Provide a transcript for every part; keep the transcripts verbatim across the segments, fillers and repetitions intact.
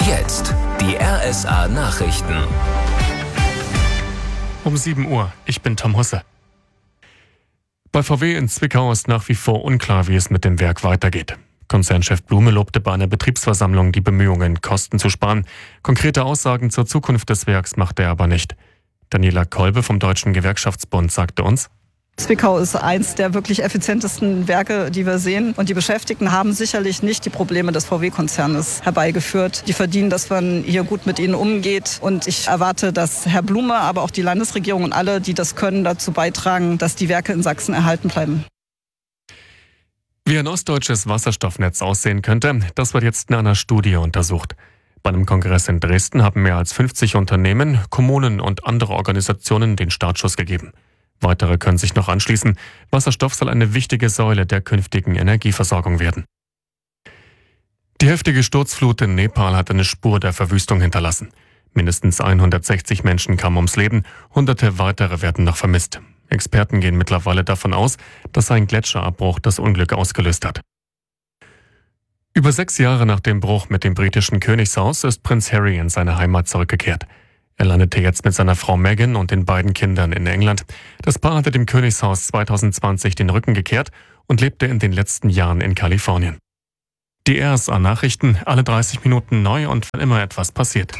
Jetzt die R S A-Nachrichten. Um sieben Uhr, ich bin Tom Husse. Bei V W in Zwickau ist nach wie vor unklar, wie es mit dem Werk weitergeht. Konzernchef Blume lobte bei einer Betriebsversammlung die Bemühungen, Kosten zu sparen. Konkrete Aussagen zur Zukunft des Werks machte er aber nicht. Daniela Kolbe vom Deutschen Gewerkschaftsbund sagte uns: Zwickau ist eins der wirklich effizientesten Werke, die wir sehen. Und die Beschäftigten haben sicherlich nicht die Probleme des V W-Konzernes herbeigeführt. Die verdienen, dass man hier gut mit ihnen umgeht. Und ich erwarte, dass Herr Blume, aber auch die Landesregierung und alle, die das können, dazu beitragen, dass die Werke in Sachsen erhalten bleiben. Wie ein ostdeutsches Wasserstoffnetz aussehen könnte, das wird jetzt in einer Studie untersucht. Bei einem Kongress in Dresden haben mehr als fünfzig Unternehmen, Kommunen und andere Organisationen den Startschuss gegeben. Weitere können sich noch anschließen. Wasserstoff soll eine wichtige Säule der künftigen Energieversorgung werden. Die heftige Sturzflut in Nepal hat eine Spur der Verwüstung hinterlassen. Mindestens hundertsechzig Menschen kamen ums Leben, hunderte weitere werden noch vermisst. Experten gehen mittlerweile davon aus, dass ein Gletscherabbruch das Unglück ausgelöst hat. Über sechs Jahre nach dem Bruch mit dem britischen Königshaus ist Prinz Harry in seine Heimat zurückgekehrt. Er landete jetzt mit seiner Frau Meghan und den beiden Kindern in England. Das Paar hatte dem Königshaus zwanzig zwanzig den Rücken gekehrt und lebte in den letzten Jahren in Kalifornien. Die R S A-Nachrichten, alle dreißig Minuten neu und wenn immer etwas passiert.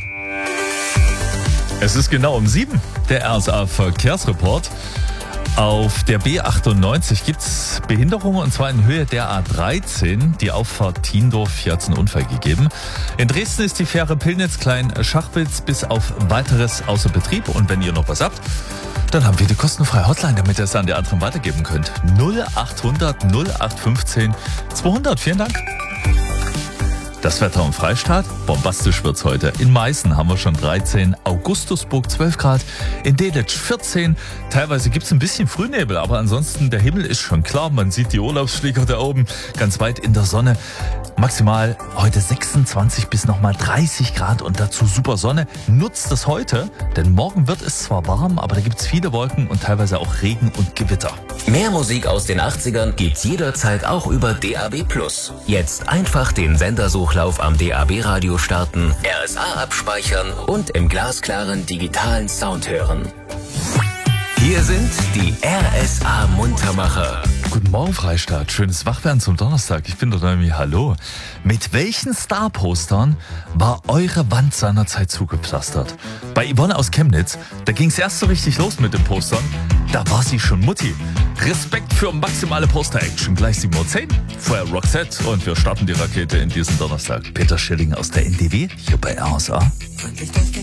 Es ist genau um sieben, der R S A-Verkehrsreport. Auf der B achtundneunzig gibt es Behinderungen, und zwar in Höhe der A dreizehn. Die Auffahrt Tiendorf, hier hat es einen Unfall gegeben. In Dresden ist die Fähre Pillnitz-Klein-Schachwitz bis auf weiteres außer Betrieb. Und wenn ihr noch was habt, dann haben wir die kostenfreie Hotline, damit ihr es an die anderen weitergeben könnt. null achthundert null acht fünfzehn zweihundert. Vielen Dank. Das Wetter im Freistaat, bombastisch wird's heute. In Meißen haben wir schon dreizehn, Augustusburg zwölf Grad, in Delitzsch vierzehn. Teilweise gibt's ein bisschen Frühnebel, aber ansonsten der Himmel ist schon klar. Man sieht die Urlaubsflieger da oben ganz weit in der Sonne. Maximal heute sechsundzwanzig bis nochmal dreißig Grad und dazu super Sonne. Nutzt das heute, denn morgen wird es zwar warm, aber da gibt's viele Wolken und teilweise auch Regen und Gewitter. Mehr Musik aus den achtzigern gibt's jederzeit auch über D A B plus. Jetzt einfach den Sendersuchlauf am D A B-Radio starten, R S A abspeichern und im glasklaren digitalen Sound hören. Hier sind die R S A-Muntermacher. Guten Morgen, Freistaat. Schönes Wachwerden zum Donnerstag. Ich bin der Noemi. Hallo. Mit welchen Star-Postern war eure Wand seinerzeit zugepflastert? Bei Yvonne aus Chemnitz, da ging es erst so richtig los mit den Postern. Da war sie schon Mutti. Respekt für maximale Poster-Action. Gleich sieben Uhr zehn. Vorher Roxette und wir starten die Rakete in diesen Donnerstag. Peter Schilling aus der N D W, hier bei R S A.